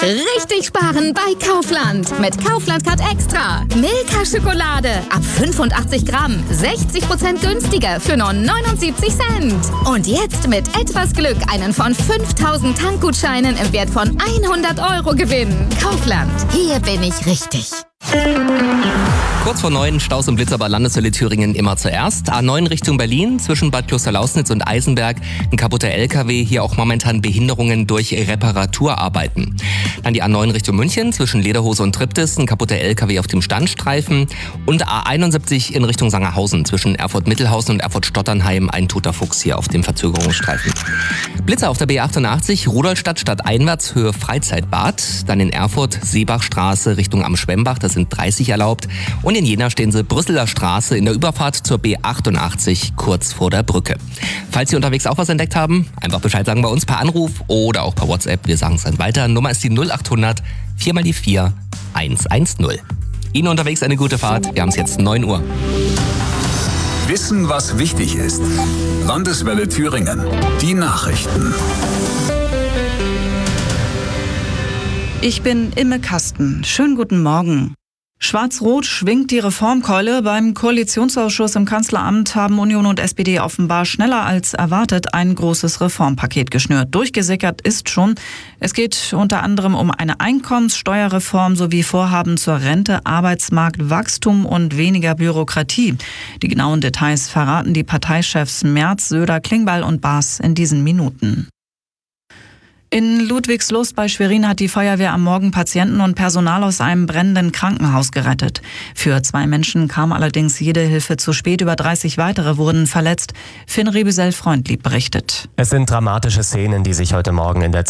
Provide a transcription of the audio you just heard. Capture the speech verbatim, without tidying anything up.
Richtig sparen bei Kaufland. Mit Kaufland Card Extra. Milka-Schokolade ab fünfundachtzig Gramm. sechzig Prozent günstiger für nur neunundsiebzig Cent. Und jetzt mit etwas Glück einen von fünftausend Tankgutscheinen im Wert von hundert Euro gewinnen. Kaufland. Hier bin ich richtig. Kurz vor neun, Staus und Blitzer bei Landeshölle Thüringen immer zuerst. A neun Richtung Berlin, zwischen Bad Klosterlausnitz und Eisenberg. Ein kaputter L K W, hier auch momentan Behinderungen durch Reparaturarbeiten. Dann die A neun Richtung München, zwischen Lederhose und Triptis, ein kaputter L K W auf dem Standstreifen. Und A einundsiebzig in Richtung Sangerhausen, zwischen Erfurt-Mittelhausen und Erfurt-Stotternheim, ein toter Fuchs hier auf dem Verzögerungsstreifen. Blitzer auf der B achtundachtzig, Rudolstadt stadteinwärts, Höhe Freizeitbad. Dann in Erfurt, Seebachstraße Richtung Am Schwemmbach, das sind dreißig erlaubt. Und in Jena stehen sie Brüsseler Straße in der Überfahrt zur B achtundachtzig, kurz vor der Brücke. Falls Sie unterwegs auch was entdeckt haben, einfach Bescheid sagen bei uns per Anruf oder auch per WhatsApp. Wir sagen es dann weiter. Nummer ist die null achthundert vier mal die vier hundertzehn. Ihnen unterwegs eine gute Fahrt. Wir haben es jetzt neun Uhr. Wissen, was wichtig ist. Landeswelle Thüringen. Die Nachrichten. Ich bin Imme Kasten. Schönen guten Morgen. Schwarz-Rot schwingt die Reformkeule. Beim Koalitionsausschuss im Kanzleramt haben Union und S P D offenbar schneller als erwartet ein großes Reformpaket geschnürt. Durchgesickert ist schon. Es geht unter anderem um eine Einkommenssteuerreform sowie Vorhaben zur Rente, Arbeitsmarkt, Wachstum und weniger Bürokratie. Die genauen Details verraten die Parteichefs Merz, Söder, Klingbeil und Baas in diesen Minuten. In Ludwigslust bei Schwerin hat die Feuerwehr am Morgen Patienten und Personal aus einem brennenden Krankenhaus gerettet. Für zwei Menschen kam allerdings jede Hilfe zu spät. Über dreißig weitere wurden verletzt. Finn Rebüsel-Freundlieb berichtet. Es sind dramatische Szenen, die sich heute Morgen in der